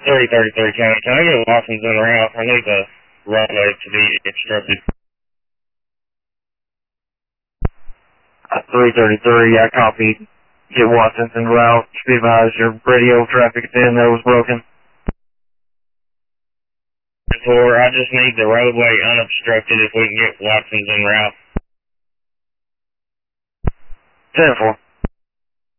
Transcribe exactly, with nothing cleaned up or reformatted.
three thirty-three County, can I get Watson's in route? I need the runway to be obstructed. three thirty-three, I copy. Get Watson's en route. Be advised, your radio traffic at the end there was broken. four, I just need the roadway unobstructed if we can get Watson's en route. ten four.